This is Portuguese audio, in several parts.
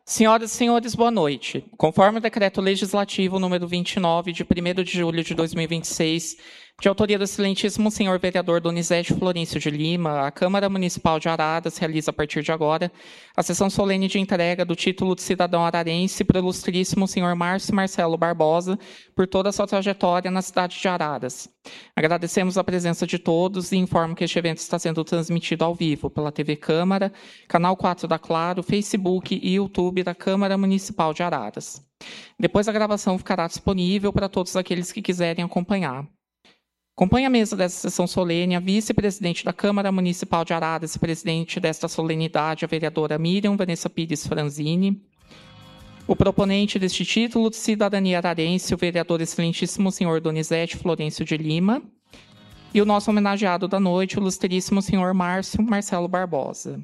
Senhoras e senhores, boa noite. Conforme o Decreto Legislativo número 29, de 1º de julho de 2026, de autoria do excelentíssimo senhor vereador Donizete Florencio de Lima, a Câmara Municipal de Araras realiza a partir de agora a sessão solene de entrega do título de cidadão ararense para o ilustríssimo senhor Márcio Marcelo Barbosa por toda a sua trajetória na cidade de Araras. Agradecemos a presença de todos e informo que este evento está sendo transmitido ao vivo pela TV Câmara, Canal 4 da Claro, Facebook e YouTube da Câmara Municipal de Araras. Depois a gravação ficará disponível para todos aqueles que quiserem acompanhar. Acompanhe a mesa dessa sessão solene a vice-presidente da Câmara Municipal de Araras e presidente desta solenidade, a vereadora Miriam Vanessa Pires Franzini. O proponente deste título de cidadania ararense, o vereador excelentíssimo senhor Donizete Florencio de Lima. E o nosso homenageado da noite, o ilustríssimo senhor Márcio Marcelo Barbosa.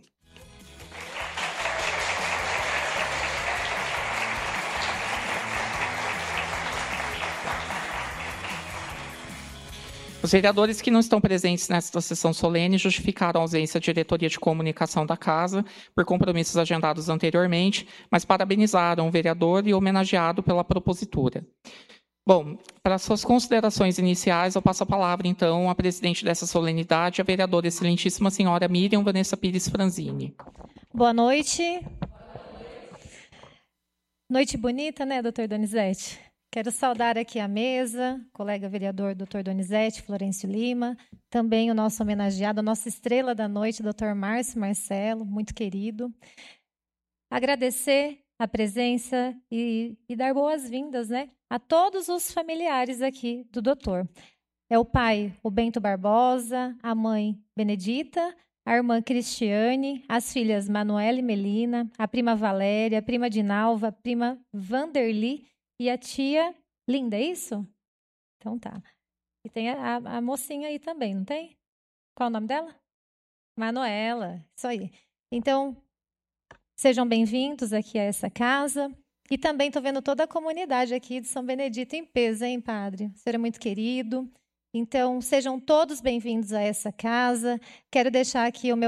Os vereadores que não estão presentes nesta sessão solene justificaram a ausência da diretoria de comunicação da Casa por compromissos agendados anteriormente, mas parabenizaram o vereador e o homenageado pela propositura. Bom, para suas considerações iniciais, eu passo a palavra, então, à presidente dessa solenidade, a vereadora excelentíssima senhora Miriam Vanessa Pires Franzini. Boa noite. Noite bonita, né, doutor Donizete? Quero saudar aqui a mesa, colega vereador doutor Donizete Florencio Lima, também o nosso homenageado, a nossa estrela da noite, doutor Márcio Marcelo, muito querido. Agradecer a presença e dar boas-vindas, né, a todos os familiares aqui do doutor. É o pai, o Bento Barbosa, a mãe Benedita, a irmã Cristiane, as filhas Manuela e Melina, a prima Valéria, a prima Dinalva, a prima Vanderly, e a tia Linda, é isso? Então tá. E tem a mocinha aí também, não tem? Qual o nome dela? Manuela, isso aí. Então, sejam bem-vindos aqui a essa casa. E também estou vendo toda a comunidade aqui de São Benedito em peso, hein, padre? O senhor é muito querido. Então, sejam todos bem-vindos a essa casa. Quero deixar aqui o minha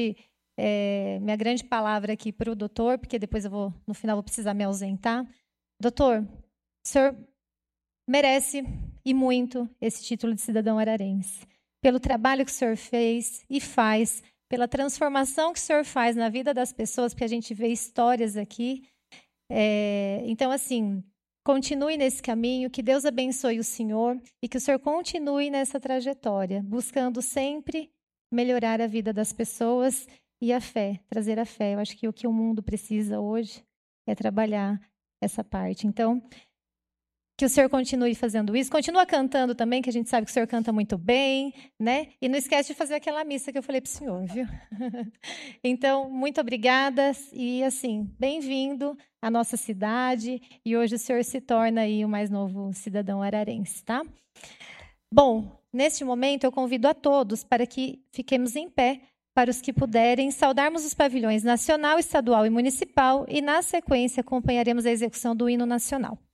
grande palavra aqui para o doutor, porque depois no final vou precisar me ausentar. Doutor, o senhor merece e muito esse título de cidadão ararense. Pelo trabalho que o senhor fez e faz, pela transformação que o senhor faz na vida das pessoas, porque a gente vê histórias aqui. Então, assim, continue nesse caminho, que Deus abençoe o senhor e que o senhor continue nessa trajetória, buscando sempre melhorar a vida das pessoas e a fé, trazer a fé. Eu acho que o que o mundo precisa hoje é trabalhar essa parte. Então, que o senhor continue fazendo isso. Continua cantando também, que a gente sabe que o senhor canta muito bem, né? E não esquece de fazer aquela missa que eu falei para o senhor, viu? Então, muito obrigada e, assim, bem-vindo à nossa cidade. E hoje o senhor se torna aí o mais novo cidadão ararense, tá? Bom, neste momento eu convido a todos para que fiquemos em pé, para os que puderem, saudarmos os pavilhões nacional, estadual e municipal e, na sequência, acompanharemos a execução do hino nacional.